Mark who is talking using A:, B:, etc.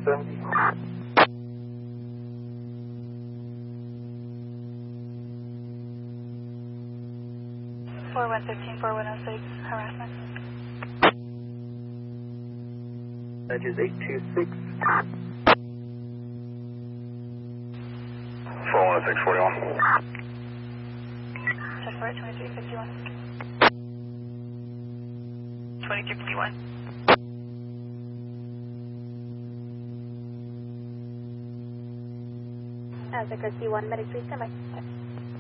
A: 370.
B: 4115, 4106, harassment.
A: Edges 826.
C: 416, 41.
B: Check for it, 2351.
D: 2351.
B: Aztec C1, medic 3, stand by.